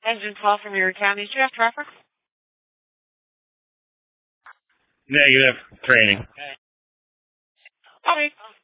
Engine 12 from your county. Do you have traffic? Negative. Training. Okay.